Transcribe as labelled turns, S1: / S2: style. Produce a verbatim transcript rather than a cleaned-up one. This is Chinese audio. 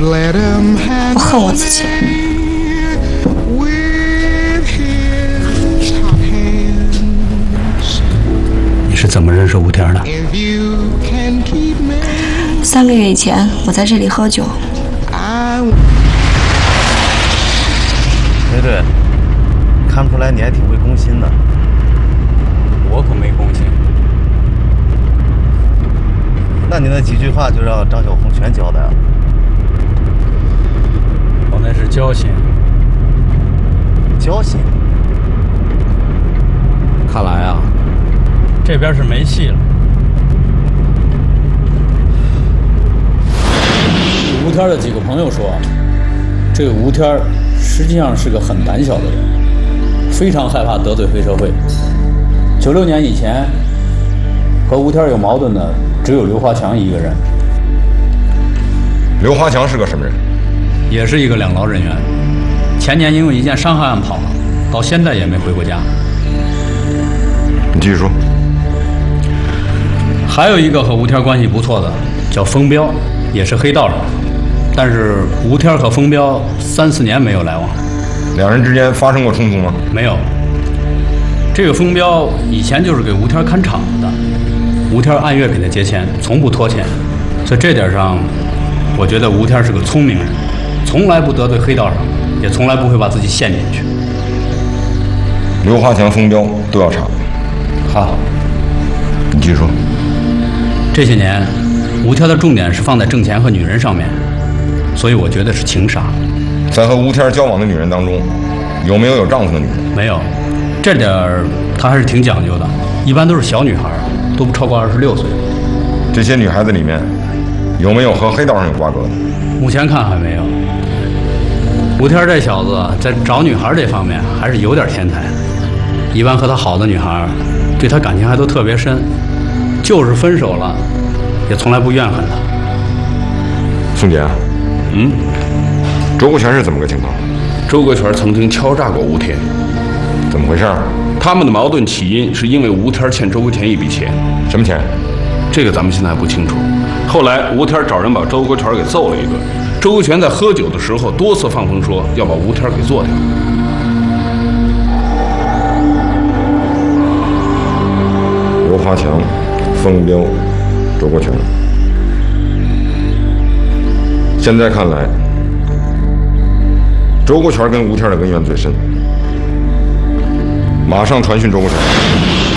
S1: 我恨我自己。
S2: 你是怎么认识吴天的？
S1: 三个月以前，我在这里喝酒。
S3: 对对，看出来你还挺会攻心的。
S2: 我可没攻心。
S3: 那你那几句话就让张小红全交代了。
S2: 我那是交心。
S3: 交心？
S2: 看来啊，这边是没戏了。
S4: 吴天的几个朋友说，这个吴天实际上是个很胆小的人，非常害怕得罪黑社会。九六年以前，和吴天有矛盾的只有刘华强一个人。
S5: 刘华强是个什么人？
S4: 也是一个两劳人员，前年因为一件伤害案跑了，到现在也没回过家。
S5: 你继续说。
S4: 还有一个和吴天关系不错的，叫封彪，也是黑道人。但是吴天和封彪三四年没有来往。
S5: 两人之间发生过冲突吗？
S4: 没有。这个封彪以前就是给吴天看场子的，吴天按月给他结钱，从不拖欠。在这点上，我觉得吴天是个聪明人，从来不得罪黑道上，也从来不会把自己陷进去。
S5: 刘华强、封彪都要查。
S4: 好，
S5: 你继续说。
S4: 这些年，吴天的重点是放在挣钱和女人上面，所以我觉得是情杀。
S5: 在和吴天交往的女人当中，有没有有丈夫的女人？
S4: 没有，这点儿他还是挺讲究的，一般都是小女孩，都不超过二十六岁。
S5: 这些女孩子里面，有没有和黑道上有瓜葛的？
S4: 目前看还没有。吴天这小子在找女孩这方面还是有点天才，一般和他好的女孩，对他感情还都特别深，就是分手了，也从来不怨恨他。
S5: 宋杰，
S6: 嗯，
S5: 周国权是怎么个情况？
S6: 周国权曾经敲诈过吴天。
S5: 怎么回事？
S6: 他们的矛盾起因是因为吴天欠周国权一笔钱。
S5: 什么钱？
S6: 这个咱们现在还不清楚。后来吴天找人把周国权给揍了一顿，周国权在喝酒的时候多次放风说要把吴天给做掉。
S5: 刘华强、封彪、周国权。现在看来，周国权跟吴天的恩怨最深。马上传讯周国权。